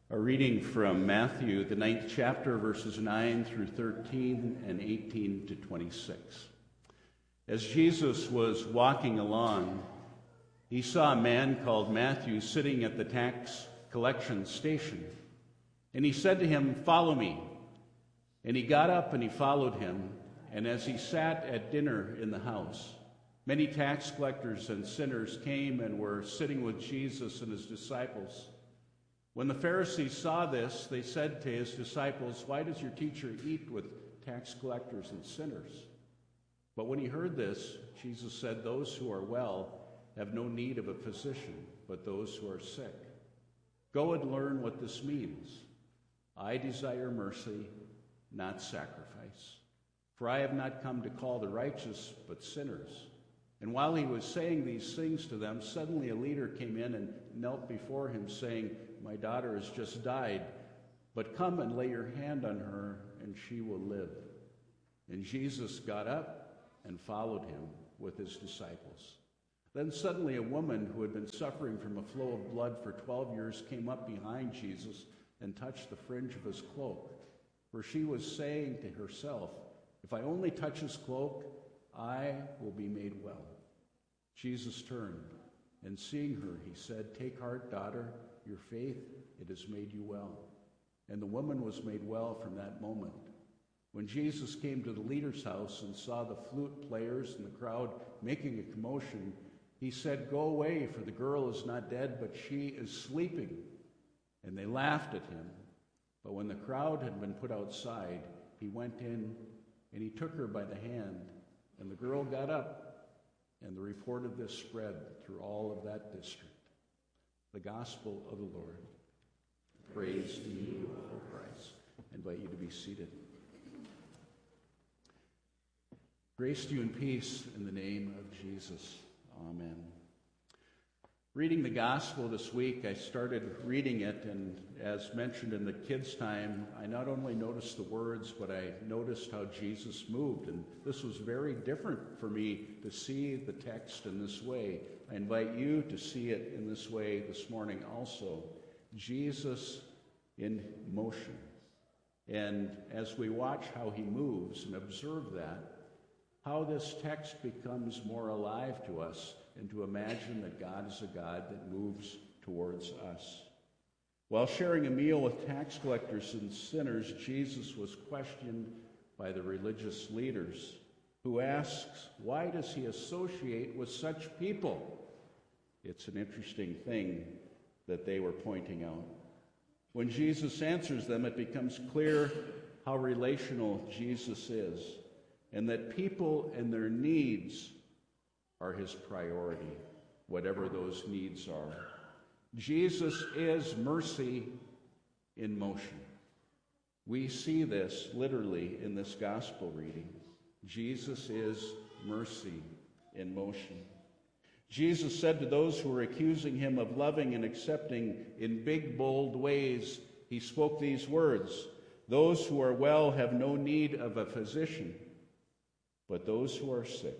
A reading from Matthew, the 9th chapter, verses 9 through 13 and 18 to 26. As Jesus was walking along, he saw a man called Matthew sitting at the tax collection station. And he said to him, "Follow me." And he got up and he followed him. And as he sat at dinner in the house, many tax collectors and sinners came and were sitting with Jesus and his disciples. When the Pharisees saw this, they said to his disciples, "Why does your teacher eat with tax collectors and sinners?" But when he heard this, Jesus said, "Those who are well have no need of a physician, but those who are sick. Go and learn what this means. I desire mercy, not sacrifice. For I have not come to call the righteous, but sinners." And while he was saying these things to them, suddenly a leader came in and knelt before him, saying, "My daughter has just died, but come and lay your hand on her, and she will live." And Jesus got up and followed him with his disciples. Then suddenly a woman who had been suffering from a flow of blood for 12 years came up behind Jesus and touched the fringe of his cloak. For she was saying to herself, "If I only touch his cloak, I will be made well." Jesus turned, and seeing her, he said, "Take heart, daughter, your faith, it has made you well." And the woman was made well from that moment. When Jesus came to the leader's house and saw the flute players and the crowd making a commotion, he said, "Go away, for the girl is not dead, but she is sleeping." And they laughed at him. But when the crowd had been put outside, he went in and he took her by the hand, and the girl got up, and the report of this spread through all of that district. The gospel of the Lord. Praise to you, O Christ. I invite you to be seated. Grace to you and peace in the name of Jesus. Amen. Reading the gospel this week, I started reading it, and as mentioned in the kids' time, I not only noticed the words, but I noticed how Jesus moved. And this was very different for me to see the text in this way. I invite you to see it in this way this morning also. Jesus in motion. And as we watch how he moves and observe that, how this text becomes more alive to us, and to imagine that God is a God that moves towards us. While sharing a meal with tax collectors and sinners, Jesus was questioned by the religious leaders, who asks, why does he associate with such people? It's an interesting thing that they were pointing out. When Jesus answers them, it becomes clear how relational Jesus is, and that people and their needs are his priority, whatever those needs are. Jesus is mercy in motion. We see this literally in this gospel reading. Jesus is mercy in motion. Jesus said to those who were accusing him of loving and accepting in big, bold ways, he spoke these words, "Those who are well have no need of a physician, but those who are sick."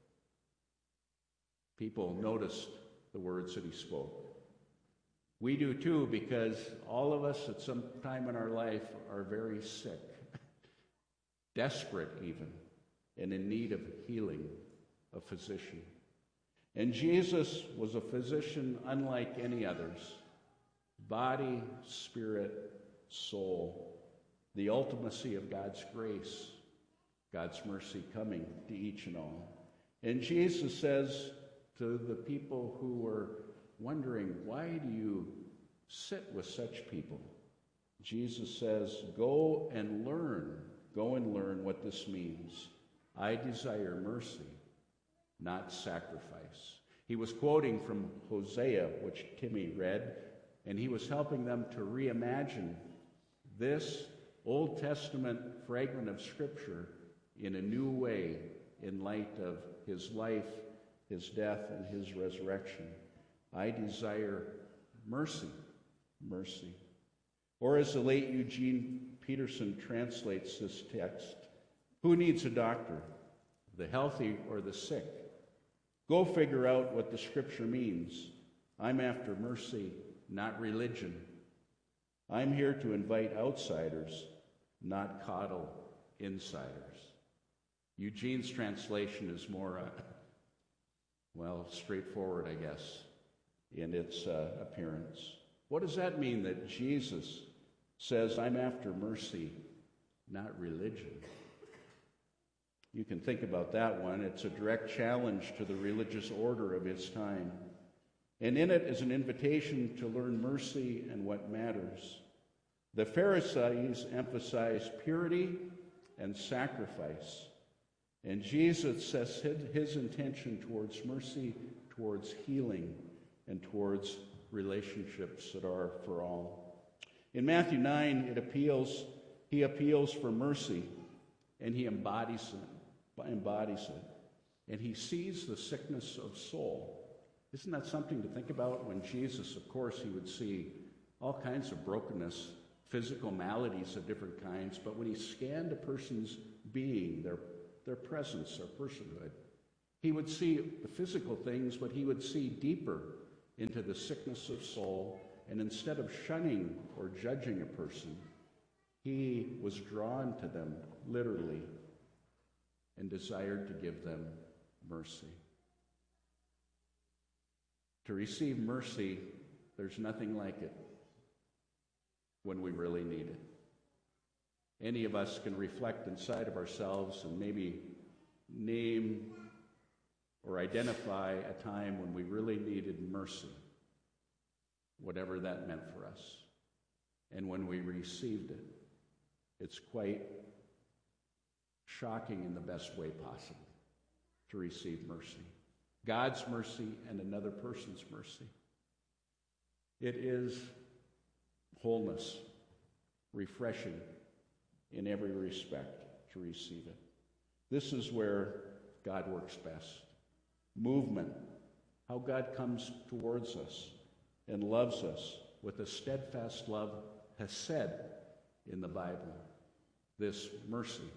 People noticed the words that he spoke. We do too, because all of us at some time in our life are very sick, desperate even, and in need of healing, a physician. And Jesus was a physician unlike any others. Body, spirit, soul, the ultimacy of God's grace, God's mercy coming to each and all. And Jesus says to the people who were wondering, why do you sit with such people? Jesus says, go and learn what this means. I desire mercy, not sacrifice. He was quoting from Hosea, which Timmy read, and he was helping them to reimagine this Old Testament fragment of Scripture in a new way in light of his life, his death, and his resurrection. I desire mercy, mercy. Or as the late Eugene Peterson translates this text, who needs a doctor, the healthy or the sick? Go figure out what the Scripture means. I'm after mercy, not religion. I'm here to invite outsiders, not coddle insiders. Eugene's translation is more, straightforward, I guess, in its appearance. What does that mean that Jesus says, I'm after mercy, not religion? You can think about that one. It's a direct challenge to the religious order of his time. And in it is an invitation to learn mercy and what matters. The Pharisees emphasized purity and sacrifice. And Jesus says his intention towards mercy, towards healing, and towards relationships that are for all. In Matthew 9, he appeals for mercy, and he embodies it. And he sees the sickness of soul. Isn't that something to think about? When Jesus, of course, he would see all kinds of brokenness, physical maladies of different kinds, but when he scanned a person's being, their presence, their personhood, he would see the physical things, but he would see deeper into the sickness of soul. And instead of shunning or judging a person, he was drawn to them, literally, and desired to give them mercy. To receive mercy, there's nothing like it when we really need it. Any of us can reflect inside of ourselves and maybe name or identify a time when we really needed mercy, whatever that meant for us. And when we received it, it's quite shocking in the best way possible to receive mercy. God's mercy and another person's mercy. It is wholeness, refreshing in every respect to receive it. This is where God works best. Movement, how God comes towards us and loves us with a steadfast love, hesed in the Bible, this mercy.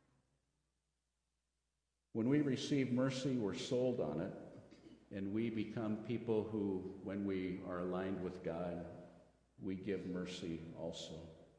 When we receive mercy, we're sold on it, and we become people who, when we are aligned with God, we give mercy also.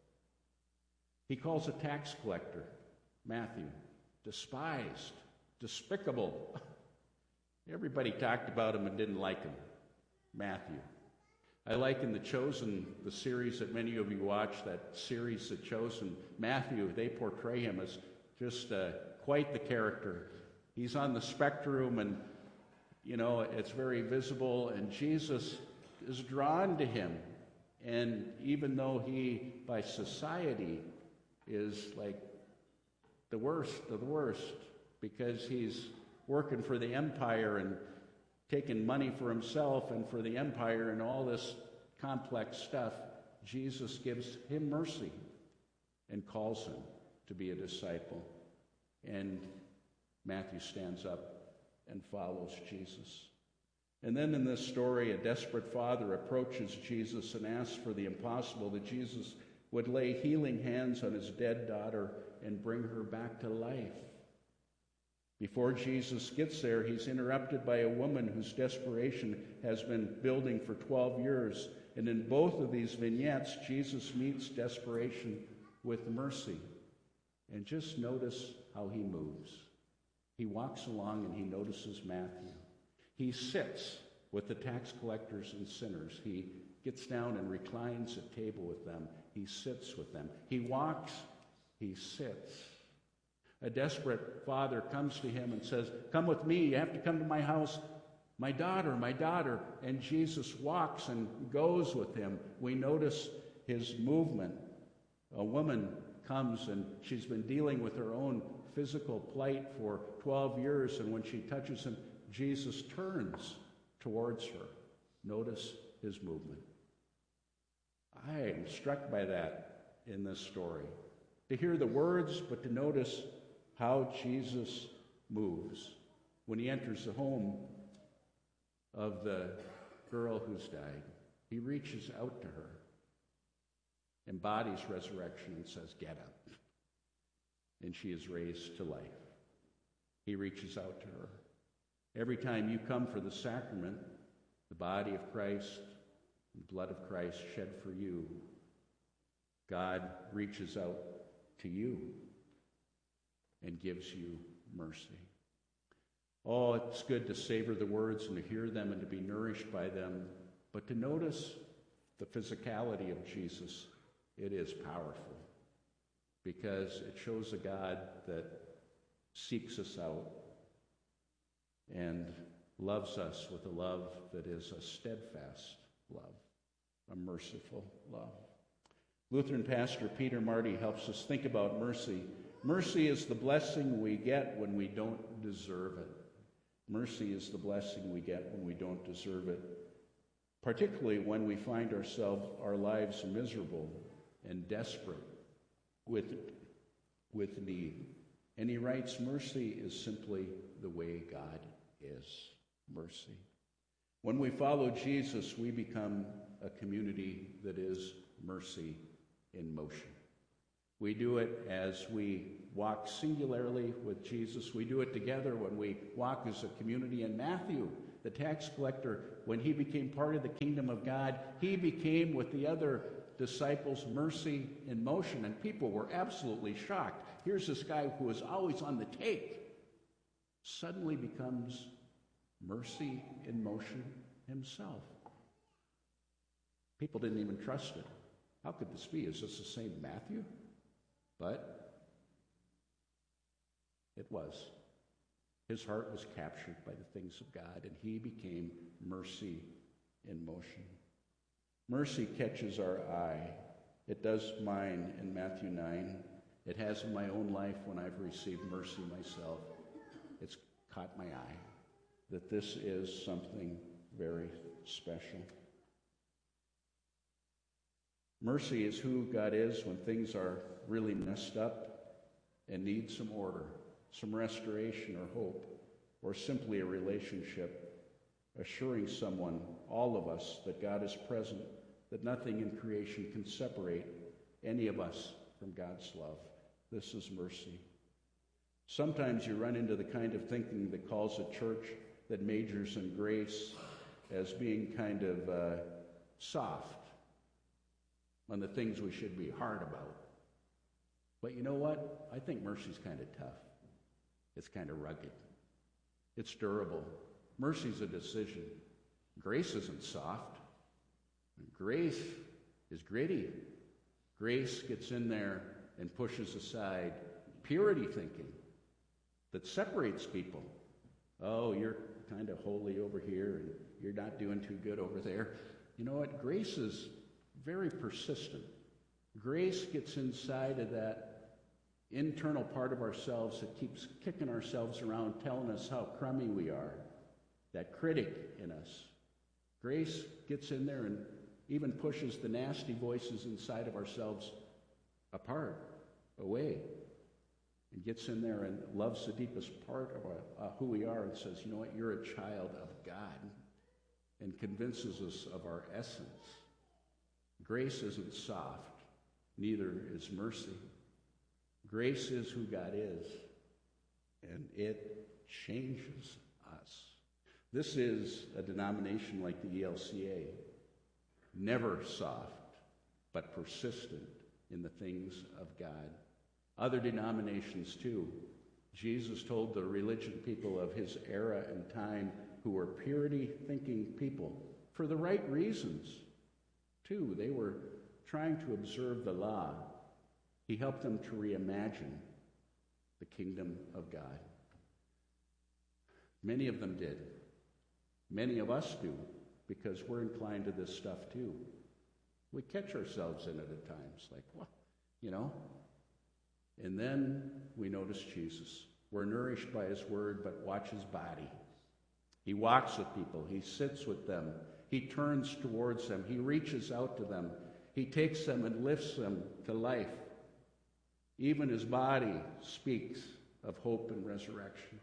He calls a tax collector, Matthew, despised, despicable. Everybody talked about him and didn't like him, Matthew. I like in The Chosen, the series that many of you watch, that series, The Chosen, Matthew, they portray him as just quite the character. He's on the spectrum, and, it's very visible, and Jesus is drawn to him. And even though he, by society, is like the worst of the worst, because he's working for the empire and taking money for himself and for the empire and all this complex stuff, Jesus gives him mercy and calls him to be a disciple. And Matthew stands up and follows Jesus. And then in this story, a desperate father approaches Jesus and asks for the impossible, that Jesus would lay healing hands on his dead daughter and bring her back to life. Before Jesus gets there, he's interrupted by a woman whose desperation has been building for 12 years. And in both of these vignettes, Jesus meets desperation with mercy. And just notice how he moves. He walks along and he notices Matthew. He sits with the tax collectors and sinners. He gets down and reclines at table with them. He sits with them. He walks, he sits. A desperate father comes to him and says, "Come with me, you have to come to my house. My daughter, my daughter." And Jesus walks and goes with him. We notice his movement. A woman comes and she's been dealing with her own physical plight for 12 years, and when she touches him, Jesus turns towards her. Notice his movement. I am struck by that in this story. To hear the words, but to notice how Jesus moves. When he enters the home of the girl who's died, he reaches out to her, embodies resurrection, and says, "Get up." And she is raised to life. He reaches out to her. Every time you come for the sacrament, the body of Christ, the blood of Christ shed for you, God reaches out to you and gives you mercy. Oh, it's good to savor the words and to hear them and to be nourished by them, but to notice the physicality of Jesus, it is powerful because it shows a God that seeks us out and loves us with a love that is a steadfast love, a merciful love. Lutheran pastor Peter Marty helps us think about mercy. Mercy is the blessing we get when we don't deserve it. Mercy is the blessing we get when we don't deserve it, particularly when we find our lives miserable and desperate with need. And he writes, mercy is simply the way God is. Mercy. When we follow Jesus, we become a community that is mercy in motion. We do it as we walk singularly with Jesus. We do it together when we walk as a community. And Matthew, the tax collector, when he became part of the kingdom of God, he became, with the other disciples, mercy in motion. And people were absolutely shocked. Here's this guy who was always on the take, suddenly becomes mercy in motion himself. People didn't even trust it. How could this be? Is this the same Matthew? But it was. His heart was captured by the things of God, and he became mercy in motion. Mercy catches our eye. It does mine in Matthew 9. It has in my own life when I've received mercy myself. It's caught my eye that this is something very special. Mercy is who God is when things are really messed up and need some order, some restoration or hope, or simply a relationship, assuring someone, all of us, that God is present, that nothing in creation can separate any of us from God's love. This is mercy. Sometimes you run into the kind of thinking that calls a church that majors in grace as being kind of soft on the things we should be hard about. But you know what? I think mercy's kind of tough. It's kind of rugged. It's durable. Mercy's a decision. Grace isn't soft. Grace is gritty. Grace gets in there and pushes aside purity thinking that separates people. Oh, you're kind of holy over here and you're not doing too good over there. You know what? Grace is very persistent. Grace gets inside of that internal part of ourselves that keeps kicking ourselves around, telling us how crummy we are, that critic in us. Grace gets in there and even pushes the nasty voices inside of ourselves apart, away, and gets in there and loves the deepest part of who we are and says, you know what, you're a child of God, and convinces us of our essence. Grace isn't soft, neither is mercy. Grace is who God is, and it changes us. This is a denomination like the ELCA, never soft, but persistent in the things of God. Other denominations, too. Jesus told the religion people of his era and time, who were purity-thinking people, for the right reasons, too. They were trying to observe the law. He helped them to reimagine the kingdom of God. Many of them did. Many of us do, because we're inclined to this stuff too. We catch ourselves in it at times, like, what? You know? And then we notice Jesus. We're nourished by his word, but watch his body. He walks with people. He sits with them. He turns towards them. He reaches out to them. He takes them and lifts them to life. Even his body speaks of hope and resurrection.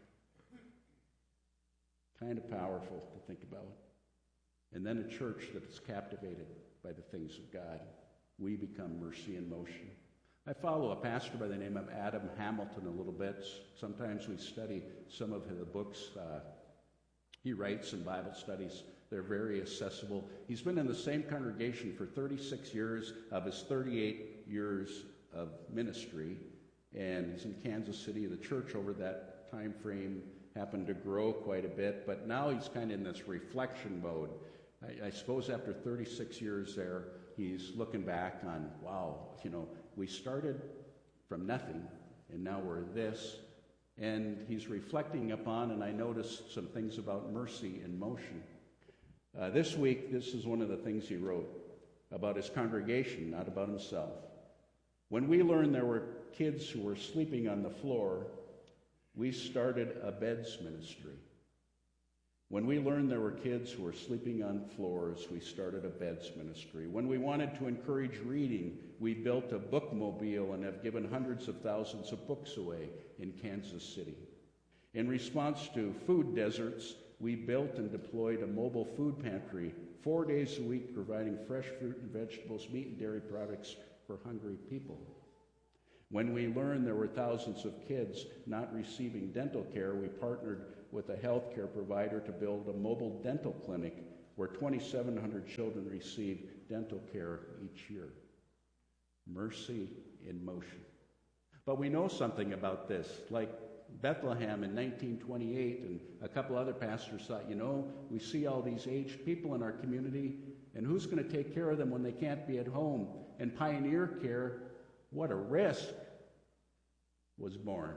Kind of powerful to think about. And then a church that is captivated by the things of God. We become mercy in motion. I follow a pastor by the name of Adam Hamilton a little bit. Sometimes we study some of the books he writes in Bible studies They're very accessible. He's been in the same congregation for 36 years of his 38 years of ministry, and he's in Kansas City. The church over that time frame happened to grow quite a bit, but now he's kind of in this reflection mode. I suppose after 36 years there, he's looking back on, wow, we started from nothing, and now we're this. And he's reflecting upon, and I noticed some things about mercy in motion. This week, this is one of the things he wrote about his congregation, not about himself. When we learned there were kids who were sleeping on the floor, we started a beds ministry. When we learned there were kids who were sleeping on floors, we started a beds ministry. When we wanted to encourage reading, we built a bookmobile and have given hundreds of thousands of books away in Kansas City. In response to food deserts, we built and deployed a mobile food pantry 4 days a week, providing fresh fruit and vegetables, meat and dairy products for hungry people. When we learned there were thousands of kids not receiving dental care, we partnered with a healthcare provider to build a mobile dental clinic where 2,700 children receive dental care each year. Mercy in motion. But we know something about this. Like Bethlehem in 1928, and a couple other pastors thought, we see all these aged people in our community, and who's going to take care of them when they can't be at home? And Pioneer Care, what a risk, was born.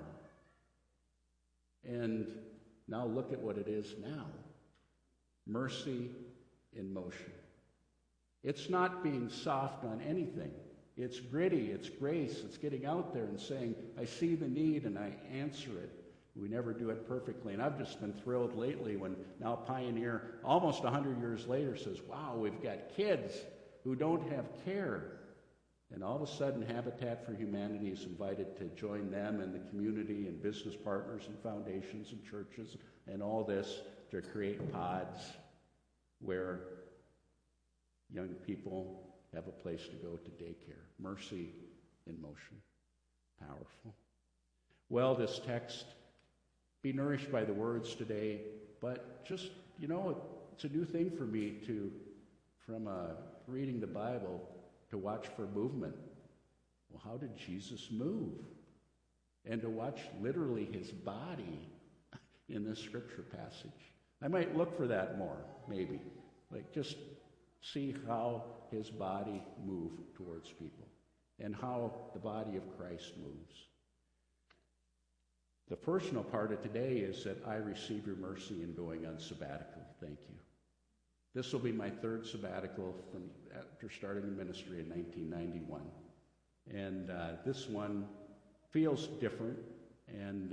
And now look at what it is now. Mercy in motion. It's not being soft on anything. It's gritty, it's grace, it's getting out there and saying, I see the need and I answer it. We never do it perfectly. And I've just been thrilled lately when now Pioneer, almost 100 years later, says, wow, we've got kids who don't have care. And all of a sudden, Habitat for Humanity is invited to join them and the community and business partners and foundations and churches and all this to create pods where young people have a place to go to daycare. Mercy in motion. Powerful. Well, this text, be nourished by the words today, but just, it's a new thing for me from reading the Bible, to watch for movement. Well, how did Jesus move? And to watch literally his body in this scripture passage. I might look for that more, maybe. Like just see how his body moved towards people and how the body of Christ moves. The personal part of today is that I receive your mercy in going on sabbatical. Thank you. This will be my third sabbatical after starting the ministry in 1991. And this one feels different. And,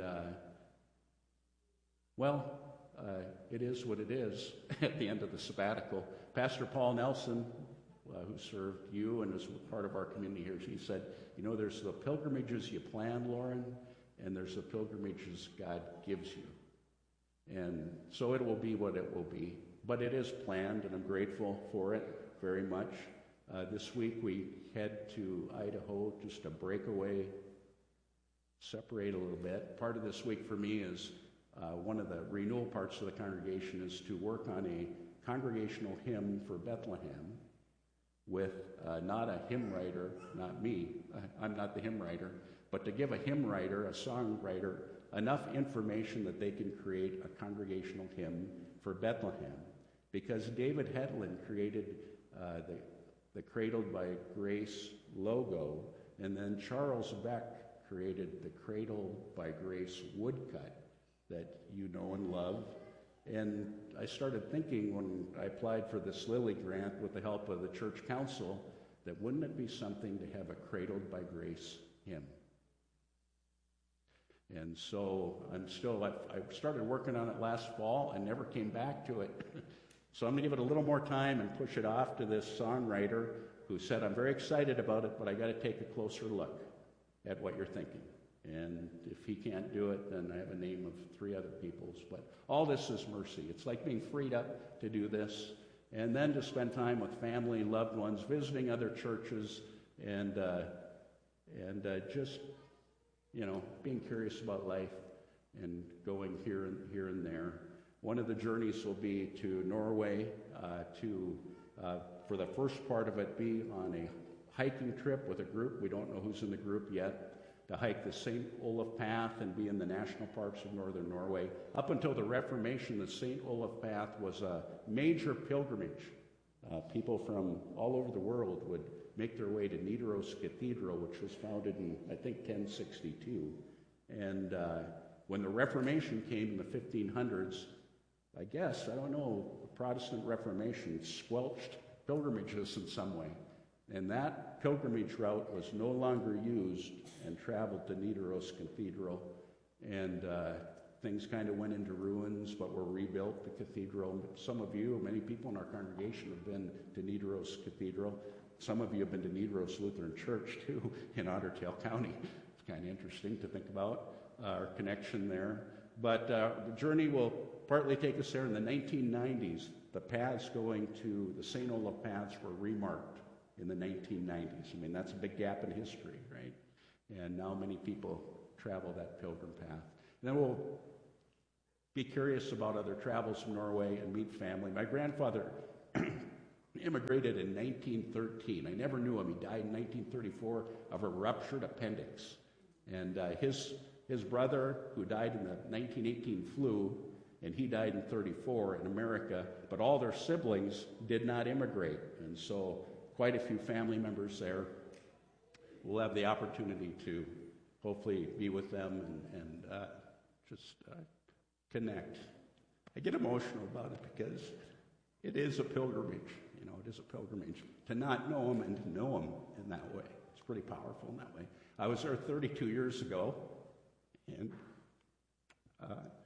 it is what it is at the end of the sabbatical. Pastor Paul Nelson, who served you and is part of our community here, he said, there's the pilgrimages you plan, Lauren, and there's the pilgrimages God gives you. And so it will be what it will be. But it is planned, and I'm grateful for it very much. This week we head to Idaho, just a breakaway, separate a little bit. Part of this week for me is one of the renewal parts of the congregation is to work on a congregational hymn for Bethlehem with not a hymn writer, not me, I'm not the hymn writer, but to give a hymn writer, a songwriter, enough information that they can create a congregational hymn for Bethlehem. Because David Hedlund created the Cradled by Grace logo, and then Charles Beck created the Cradled by Grace woodcut that you know and love. And I started thinking when I applied for this Lilly grant with the help of the church council, that wouldn't it be something to have a Cradled by Grace hymn? And so I started working on it last fall and never came back to it. So I'm going to give it a little more time and push it off to this songwriter who said, I'm very excited about it, but I got to take a closer look at what you're thinking. And if he can't do it, then I have a name of 3 other people's. But all this is mercy. It's like being freed up to do this, and then to spend time with family, loved ones, visiting other churches, and just, being curious about life and going here and there. One of the journeys will be to Norway for the first part of it, be on a hiking trip with a group. We don't know who's in the group yet. To hike the St. Olaf Path and be in the national parks of northern Norway. Up until the Reformation, the St. Olaf Path was a major pilgrimage. People from all over the world would make their way to Nidaros Cathedral, which was founded in, I think, 1062. And when the Reformation came in the 1500s, I guess, I don't know, the Protestant Reformation squelched pilgrimages in some way. And that pilgrimage route was no longer used and traveled to Nidaros Cathedral. And things kind of went into ruins, but were rebuilt, the cathedral. Some of you, many people in our congregation have been to Nidaros Cathedral. Some of you have been to Nidaros Lutheran Church, too, in Otter Tail County. It's kind of interesting to think about our connection there. But the journey will partly take us there. In the 1990s, the paths going to the St. Olaf paths were remarked in the 1990s. I mean, that's a big gap in history, right? And now many people travel that pilgrim path. And then we'll be curious about other travels in Norway and meet family. My grandfather immigrated in 1913. I never knew him. He died in 1934 of a ruptured appendix. And his brother, who died in the 1918 flu, and he died in 34 in America, but all their siblings did not immigrate. And so quite a few family members there. We'll have the opportunity to hopefully be with them and just connect. I get emotional about it because it is a pilgrimage. You know, it is a pilgrimage. To not know him and to know him in that way. It's pretty powerful in that way. I was there 32 years ago, and